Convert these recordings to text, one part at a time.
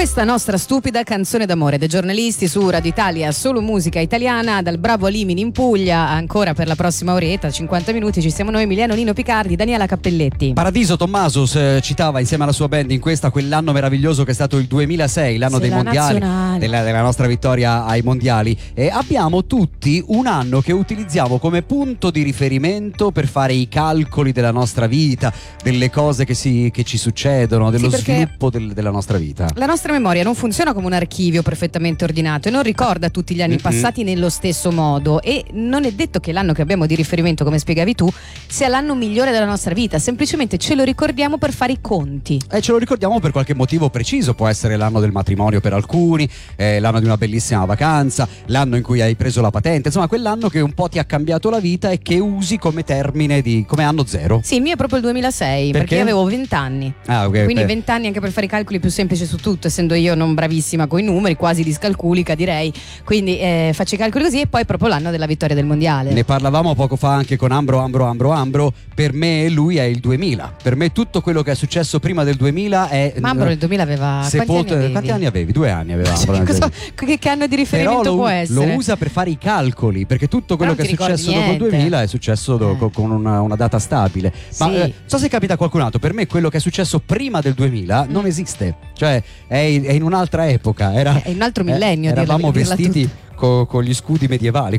Questa nostra stupida canzone d'amore dei giornalisti su Radio Italia, solo musica italiana, dal bravo Alimini in Puglia, ancora per la prossima oretta, 50 minuti, ci siamo noi, Emiliano Nino Picardi, Daniela Cappelletti. Paradiso Tommaso citava insieme alla sua band in questa quell'anno meraviglioso che è stato il 2006, l'anno dei mondiali, della nostra vittoria ai mondiali, e abbiamo tutti un anno che utilizziamo come punto di riferimento per fare i calcoli della nostra vita, delle cose che ci succedono, dello sviluppo della nostra vita. La nostra memoria non funziona come un archivio perfettamente ordinato e non ricorda tutti gli anni passati nello stesso modo, e non è detto che l'anno che abbiamo di riferimento, come spiegavi tu, sia l'anno migliore della nostra vita, semplicemente ce lo ricordiamo per fare i conti. E ce lo ricordiamo per qualche motivo preciso, può essere l'anno del matrimonio per alcuni, l'anno di una bellissima vacanza, l'anno in cui hai preso la patente, insomma quell'anno che un po' ti ha cambiato la vita e che usi come termine come anno zero. Sì, il mio è proprio il 2006, perché io avevo 20 anni. Ah, okay, quindi 20 anni anche per fare i calcoli più semplici su tutto, essendo io non bravissima con i numeri, quasi discalculica direi, quindi faccio i calcoli così, e poi proprio l'anno della vittoria del mondiale. Ne parlavamo poco fa anche con Ambro, per me lui è il 2000, per me tutto quello che è successo prima del 2000 è... Ma Ambro nel 2000 aveva... Quanti anni avevi? 2 anni aveva Ambro. Che anno di riferimento però può essere? Lo usa per fare i calcoli, perché tutto quello che è successo dopo il 2000 è successo con una data stabile. Ma non so se capita a qualcun altro, per me quello che è successo prima del 2000 non esiste, cioè è in un'altra epoca, è in un altro millennio, eravamo vestiti con gli scudi medievali,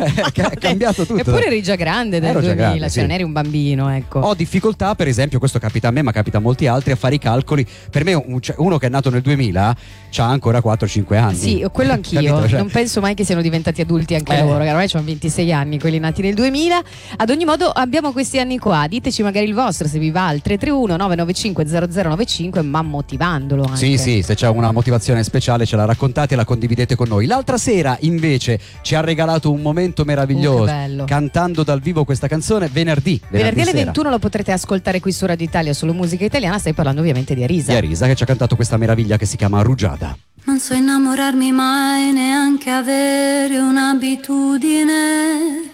è cambiato tutto. Eppure eri già grande nel 2000, grande, sì. Non eri un bambino, ecco. Ho difficoltà, per esempio, questo capita a me ma capita a molti altri, a fare i calcoli. Per me uno che è nato nel 2000 c'ha ancora 4-5 anni. Sì, quello anch'io. Capito? Non penso mai che siano diventati adulti anche loro, che ormai hanno 26 anni, quelli nati nel 2000. Ad ogni modo abbiamo questi anni qua, diteci magari il vostro se vi va al 331 995 0095, ma motivandolo anche. Sì, se c'è una motivazione speciale ce la raccontate e la condividete con noi. L'altra sera invece ci ha regalato un momento meraviglioso, cantando dal vivo questa canzone venerdì alle 21 lo potrete ascoltare qui su Radio Italia, solo musica italiana. Stai parlando ovviamente di Arisa. Di Arisa, che ci ha cantato questa meraviglia che si chiama Rugiada. Non so innamorarmi mai, neanche avere un'abitudine,